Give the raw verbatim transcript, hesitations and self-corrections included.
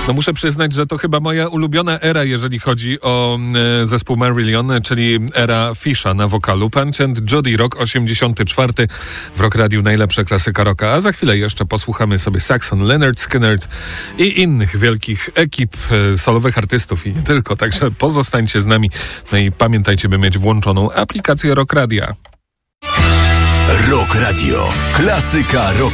No muszę przyznać, że to chyba moja ulubiona era, jeżeli chodzi o e, zespół Marillion, czyli era Fisha na wokalu. Punch and Judy, rok osiemdziesiąty czwarty, w Rock Radiu najlepsza klasyka rocka. A za chwilę jeszcze posłuchamy sobie Saxon, Lynyrd Skynyrd i innych wielkich ekip e, solowych artystów i nie tylko. Także pozostańcie z nami. No i pamiętajcie, by mieć włączoną aplikację Rock Radia. Rock Radio. Klasyka rocka.